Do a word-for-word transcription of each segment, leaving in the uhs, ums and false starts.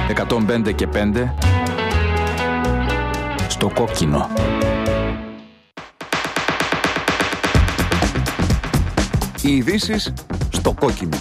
εκατόν πέντε και πέντε στο κόκκινο. Οι ειδήσεις στο κόκκινο.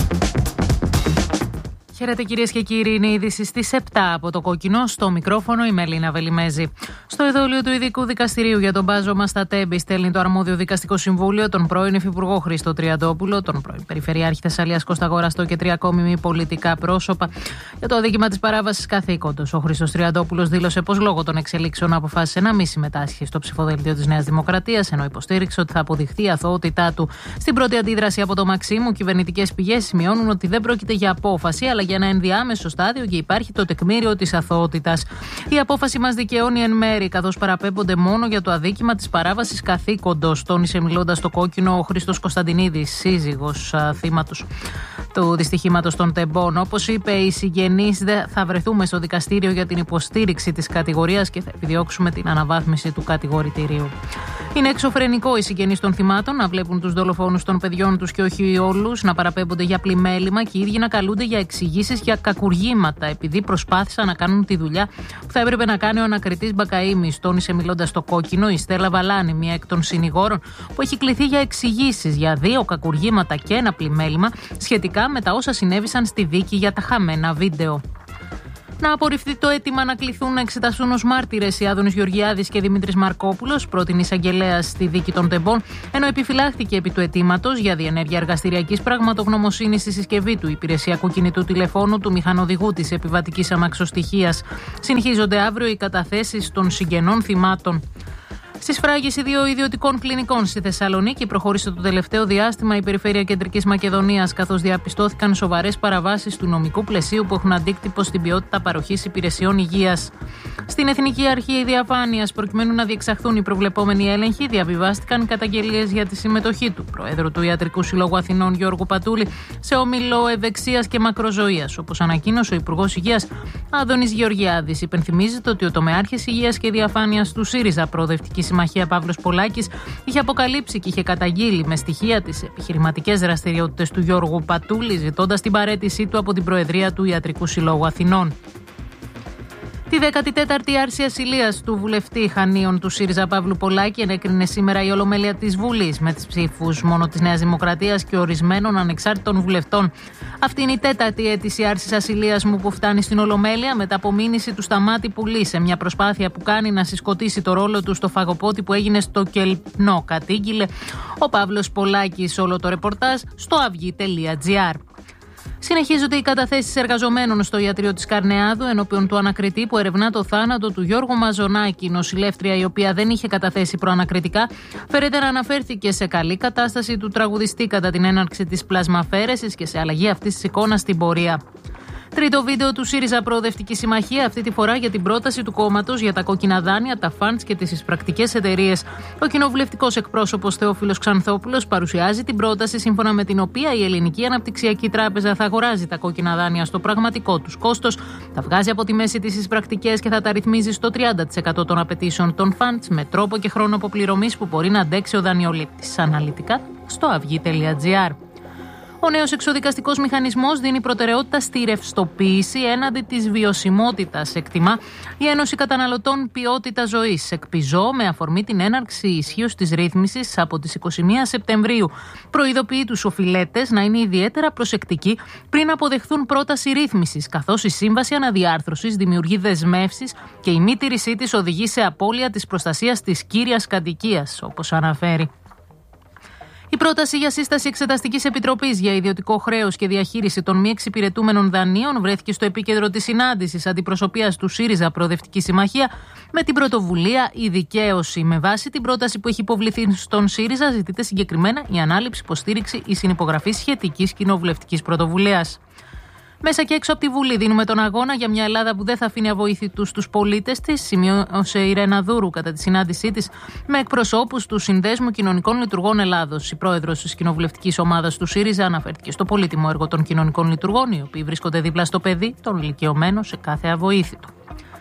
Χαίρετε κυρίες και κύριοι, είναι η είδηση στις επτά από το κόκκινο. Στο μικρόφωνο η Μελίνα Βελιμέζη. Στο εδόλιο του Ειδικού Δικαστηρίου για τον μπάζωμα στα Τέμπη στέλνει το αρμόδιο δικαστικό συμβούλιο τον πρώην Υφυπουργό Χρήστο Τριαντόπουλο, τον πρώην Περιφερειάρχη Θεσσαλίας Κώστα Αγοραστό και τρία ακόμη μη πολιτικά πρόσωπα για το αδίκημα της παράβασης καθήκοντος. Ο Χρήστος Τριαντόπουλος δήλωσε πως λόγω των εξελίξεων αποφάσισε να μην συμμετάσχει στο ψηφοδέλτιο της Νέας Δημοκρατίας, ενώ υποστήριξε ότι θα αποδειχθεί η αθωότητά του. Στην πρώτη αντίδραση από το Μαξίμου, κυβερνητικές πηγές σημειώνουν ότι δεν πρόκειται για απόφαση, αλλά για ένα ενδιάμεσο στάδιο και υπάρχει το τεκμήριο της αθωότητας. Η απόφαση μας δικαιώνει εν μέρη, καθώς παραπέμπονται μόνο για το αδίκημα της παράβασης καθήκοντος, τόνισε μιλώντας στο κόκκινο ο Χρήστος Κωνσταντινίδης, σύζυγος θύματος του δυστυχήματος των Τεμπών. Όπως είπε, οι συγγενείς θα βρεθούμε στο δικαστήριο για την υποστήριξη της κατηγορίας και θα επιδιώξουμε την αναβάθμιση του κατηγορητηρίου. Είναι εξωφρενικό οι συγγενείς των θυμάτων να βλέπουν τους δολοφόνους των παιδιών τους και όχι όλους να παραπέμπονται για πλημέλημα και οι ίδιοι να καλούνται για εξηγήσεις για κακουργήματα, επειδή προσπάθησαν να κάνουν τη δουλειά που θα έπρεπε να κάνει ο ανακριτής Μπακαΐμης, τόνισε μιλώντας στο κόκκινο η Στέλλα Βαλάνη, μία εκ των συνηγόρων που έχει κληθεί για εξηγήσεις για δύο κακουργήματα και ένα πλημέλημα σχετικά με τα όσα συνέβησαν στη δίκη για τα χαμένα βίντεο. Να απορριφθεί το αίτημα να κληθούν να εξεταστούν ως μάρτυρες οι Άδωνης Γεωργιάδης και Δημήτρης Μαρκόπουλος, πρότεινε εισαγγελέας στη δίκη των Τεμπών, ενώ επιφυλάχθηκε επί του αιτήματος για διενέργεια εργαστηριακής πραγματογνωμοσύνης στη συσκευή του υπηρεσιακού κινητού τηλεφώνου του μηχανοδηγού της επιβατικής αμαξοστοιχείας. Συνεχίζονται αύριο οι καταθέσεις των συγγενών θυμάτων. Στη σφράγιση δύο ιδιωτικών κλινικών στη Θεσσαλονίκη προχώρησε το τελευταίο διάστημα η Περιφέρεια Κεντρικής Μακεδονίας, καθώς διαπιστώθηκαν σοβαρές παραβάσεις του νομικού πλαισίου που έχουν αντίκτυπο στην ποιότητα παροχής υπηρεσιών υγείας. Στην Εθνική Αρχή Διαφάνειας, προκειμένου να διεξαχθούν οι προβλεπόμενοι έλεγχοι, διαβιβάστηκαν καταγγελίες για τη συμμετοχή του Προέδρου του Ιατρικού Συλλόγου Αθηνών Γιώργου Πατούλη σε όμιλο ευεξίας και μακροζωίας. Όπως ανακοίνωσε ο Υπουργός Υγείας Άδωνης Γεωργιάδης, υπενθυμίζεται ότι ο τομεάρχης Υγείας και Διαφάνειας του ΣΥΡΙΖΑ Προοδευτική Συμμαχία Παύλος Πολάκης είχε αποκαλύψει και είχε καταγγείλει με στοιχεία τις επιχειρηματικές δραστηριότητες του Γιώργου Πατούλη, ζητώντας την παραίτησή του από την Προεδρία του Ιατρικού Συλλόγου Αθηνών. Τη δέκατη τέταρτη άρση ασυλίας του βουλευτή Χανίων του ΣΥΡΙΖΑ Παύλου Πολάκη ενέκρινε σήμερα η Ολομέλεια της Βουλής με τις ψήφους μόνο της Νέας Δημοκρατίας και ορισμένων ανεξάρτητων βουλευτών. Αυτή είναι η τέταρτη αίτηση άρσης ασυλίας μου που φτάνει στην Ολομέλεια μετά από μήνυση του Σταμάτη Πουλή σε μια προσπάθεια που κάνει να συσκοτήσει το ρόλο του στο φαγοπότη που έγινε στο Κελπνό. Κατήγγειλε ο Παύλος Πολάκης. Όλο το ρεπορτάζ στο αυγή τελεία τζι άρ. Συνεχίζονται οι καταθέσεις εργαζομένων στο ιατρείο της Καρνεάδου ενώπιον του ανακριτή που ερευνά το θάνατο του Γιώργου Μαζονάκη. Η νοσηλεύτρια, η οποία δεν είχε καταθέσει προανακριτικά, φέρεται να αναφέρθηκε σε καλή κατάσταση του τραγουδιστή κατά την έναρξη της πλασμαφέρεσης και σε αλλαγή αυτής της εικόνας στην πορεία. Τρίτο βίντεο του ΣΥΡΙΖΑ Προοδευτική Συμμαχία, αυτή τη φορά για την πρόταση του κόμματος για τα κόκκινα δάνεια, τα φαντς και τις εισπρακτικές εταιρείες. Ο κοινοβουλευτικός εκπρόσωπος Θεόφιλος Ξανθόπουλος παρουσιάζει την πρόταση σύμφωνα με την οποία η Ελληνική Αναπτυξιακή Τράπεζα θα αγοράζει τα κόκκινα δάνεια στο πραγματικό τους κόστος, θα βγάζει από τη μέση τις εισπρακτικές και θα τα ρυθμίζει στο τριάντα τοις εκατό των απαιτήσεων των φαντς με τρόπο και χρόνο αποπληρωμής που μπορεί να αντέξει ο δανειολήπτης. Αναλυτικά στο αυγή τελεία τζι άρ. Ο νέος εξοδικαστικός μηχανισμός δίνει προτεραιότητα στη ρευστοποίηση έναντι της βιωσιμότητας, εκτιμά η Ένωση Καταναλωτών Ποιότητας Ζωής, εκπιζώ, με αφορμή την έναρξη ισχύως της ρύθμισης από τις είκοσι μία Σεπτεμβρίου. Προειδοποιεί τους οφειλέτες να είναι ιδιαίτερα προσεκτικοί πριν αποδεχθούν πρόταση ρύθμισης, καθώς η σύμβαση αναδιάρθρωσης δημιουργεί δεσμεύσεις και η μη τήρησή της οδηγεί σε απώλεια της προστασίας της κύριας κατοικίας, όπως αναφέρει. Η πρόταση για σύσταση Εξεταστικής Επιτροπής για ιδιωτικό χρέος και διαχείριση των μη εξυπηρετούμενων δανείων βρέθηκε στο επίκεντρο της συνάντησης αντιπροσωπείας του ΣΥΡΙΖΑ Προοδευτική Συμμαχία με την πρωτοβουλία «Η Δικαίωση». Με βάση την πρόταση που έχει υποβληθεί στον ΣΥΡΙΖΑ, ζητείται συγκεκριμένα η ανάληψη, υποστήριξη ή συνυπογραφή σχετικής κοινοβουλευτικής πρωτοβουλίας. Μέσα και έξω από τη Βουλή δίνουμε τον αγώνα για μια Ελλάδα που δεν θα αφήνει αβοήθητους τους πολίτες της, σημείωσε η Ρένα Δούρου κατά τη συνάντησή της με εκπροσώπους του Συνδέσμου Κοινωνικών Λειτουργών Ελλάδος. Η πρόεδρος της κοινοβουλευτικής ομάδας του ΣΥΡΙΖΑ αναφέρθηκε στο πολύτιμο έργο των κοινωνικών λειτουργών, οι οποίοι βρίσκονται δίπλα στο παιδί, τον ηλικιωμένο, σε κάθε αβοήθητο.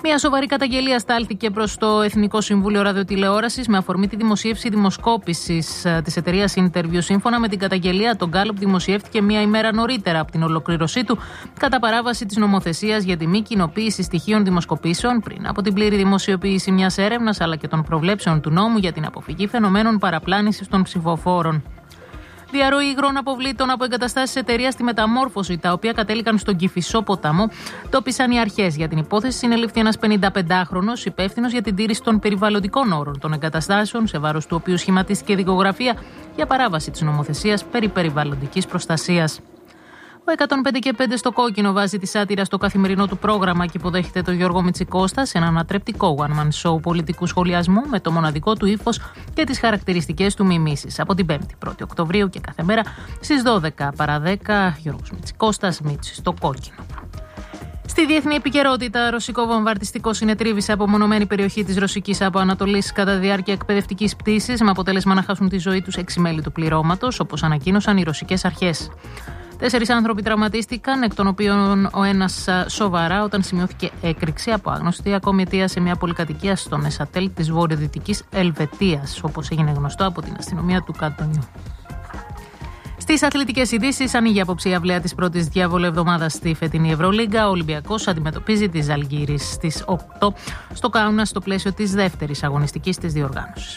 Μια σοβαρή καταγγελία στάλθηκε προς το Εθνικό Συμβούλιο Ραδιοτηλεόρασης με αφορμή τη δημοσίευση δημοσκόπησης της εταιρείας Interview. Σύμφωνα με την καταγγελία, το Γκάλοπ δημοσιεύτηκε μία ημέρα νωρίτερα από την ολοκλήρωσή του, κατά παράβαση της νομοθεσίας για τη μη κοινοποίηση στοιχείων δημοσκοπήσεων πριν από την πλήρη δημοσιοποίηση μιας έρευνας, αλλά και των προβλέψεων του νόμου για την αποφυγή φαινομένων παραπλάνησης των ψηφοφόρων. Διαρροή υγρών αποβλήτων από εγκαταστάσεις εταιρείας στη Μεταμόρφωση, τα οποία κατέληκαν στον Κηφισό ποταμό, τόπισαν οι αρχές. Για την υπόθεση συνελήφθη ένας πενηνταπεντάχρονος υπεύθυνος για την τήρηση των περιβαλλοντικών όρων των εγκαταστάσεων, σε βάρος του οποίου σχηματίστηκε δικογραφία για παράβαση της νομοθεσίας περί περιβαλλοντικής προστασίας. Ο εκατόν πέντε και πέντε στο κόκκινο βάζει τη σάτυρα στο καθημερινό του πρόγραμμα και υποδέχεται τον Γιώργο Μητσικώστα σε ένα ανατρεπτικό one-man show πολιτικού σχολιασμού με το μοναδικό του ύφος και τις χαρακτηριστικές του μιμήσεις. Από την πέμπτη πρώτη Οκτωβρίου και κάθε μέρα στις δώδεκα παρά δέκα, Γιώργος Μητσικώστας, Μίτσι στο κόκκινο. Στη διεθνή επικαιρότητα, ρωσικό βομβαρδιστικό συνετρίβησε από μονομένη περιοχή της Ρωσικής Αποανατολής κατά διάρκεια εκπαιδευτικής πτήσης, με αποτέλεσμα να χάσουν τη ζωή τους έξι μέλη του πληρώματος, όπως ανακοίνωσαν οι ρωσικές αρχές. Τέσσερις άνθρωποι τραυματίστηκαν, εκ των οποίων ο ένας σοβαρά, όταν σημειώθηκε έκρηξη από άγνωστη ακόμη αιτία σε μια πολυκατοικία στο Νεσατέλ της βορειοδυτικής Ελβετίας, όπως έγινε γνωστό από την αστυνομία του καντονιού. Στις αθλητικές ειδήσεις, ανοίγει απόψε η αυλαία της πρώτης διάβολου εβδομάδας στη φετινή Ευρωλίγκα. Ο Ολυμπιακός αντιμετωπίζει τη Ζαλγκίρις στις οκτώ στο Κάουνας, στο πλαίσιο της δεύτερης αγωνιστικής της διοργάνωσης.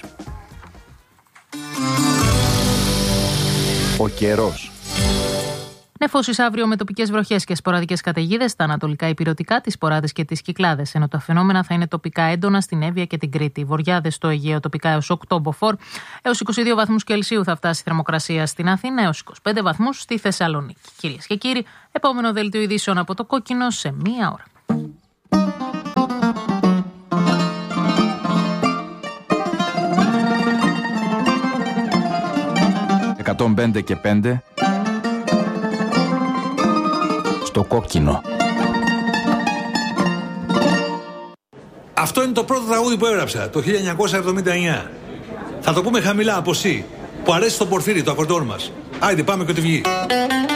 Ο καιρός. Νεφώσεις αύριο με τοπικές βροχές και σποραδικές καταιγίδες στα ανατολικά ηπειρωτικά, τις Ποράδες και τις Κυκλάδες. Ενώ τα φαινόμενα θα είναι τοπικά έντονα στην Εύβοια και την Κρήτη. Βοριάδες στο Αιγαίο τοπικά έως οκτώ μποφόρ. Έως είκοσι δύο βαθμούς Κελσίου θα φτάσει η θερμοκρασία στην Αθήνα, έως είκοσι πέντε βαθμούς στη Θεσσαλονίκη. Κυρίες και κύριοι, επόμενο δελτίο ειδήσεων από το κόκκινο σε μία ώρα. εκατόν πέντε και πέντε στο κόκκινο. Αυτό είναι το πρώτο τραγούδι που έγραψα το χίλια εννιακόσια εβδομήντα εννιά. Θα το πούμε χαμηλά από C, που αρέσει στον Πορφύρη, το ακορντεόν μας. Άιντε, πάμε και ό,τι βγει.